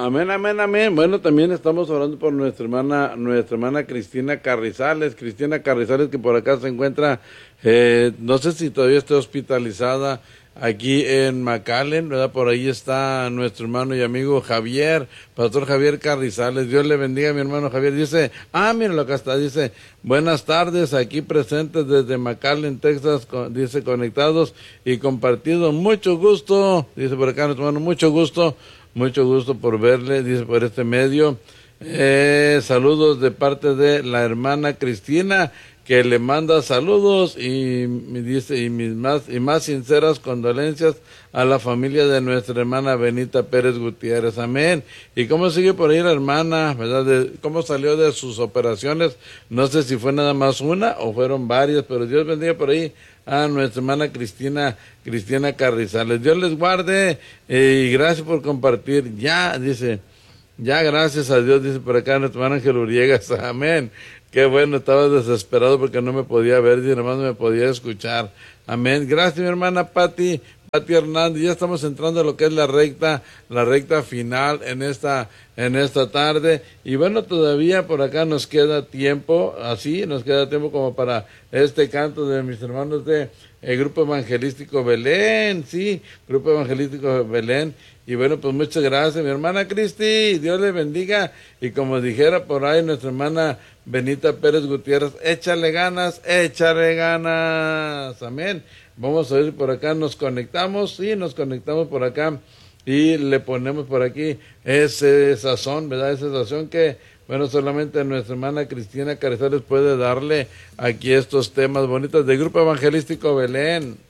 Amén, amén, amén. Bueno, también estamos orando por nuestra hermana Cristina Carrizales. Cristina Carrizales, que por acá se encuentra, no sé si todavía está hospitalizada aquí en McAllen, ¿verdad? Por ahí está nuestro hermano y amigo Javier, Pastor Javier Carrizales. Dios le bendiga, mi hermano Javier. Dice, míralo, acá está, dice, buenas tardes, aquí presentes desde McAllen, Texas, dice, conectados y compartidos. Mucho gusto, dice por acá nuestro hermano, mucho gusto por verle, dice por este medio. Saludos de parte de la hermana Cristina, que le manda saludos y me dice, y más sinceras condolencias a la familia de nuestra hermana Benita Pérez Gutiérrez. Amén. ¿Y cómo sigue por ahí la hermana, verdad? ¿Cómo salió de sus operaciones? No sé si fue nada más una o fueron varias, pero Dios bendiga por ahí a nuestra hermana Cristina Carrizales. Dios les guarde y gracias por compartir. Ya, dice, ya gracias a Dios, dice por acá nuestro hermano Ángel Uriegas. Amén. Qué bueno, estaba desesperado porque no me podía ver y además no me podía escuchar. Amén. Gracias, mi hermana Pati Hernández. Ya estamos entrando a lo que es la recta final en esta tarde. Y bueno, todavía por acá nos queda tiempo, nos queda tiempo como para este canto de mis hermanos de el Grupo Evangelístico Belén. Sí, Grupo Evangelístico Belén. Y bueno, pues muchas gracias, mi hermana Cristi, Dios le bendiga. Y como dijera por ahí nuestra hermana Benita Pérez Gutiérrez, échale ganas, amén. Vamos a ver por acá, nos conectamos por acá y le ponemos por aquí ese sazón, ¿verdad? Ese sazón que, bueno, solamente nuestra hermana Cristina Carrizales puede darle aquí estos temas bonitos del Grupo Evangelístico Belén.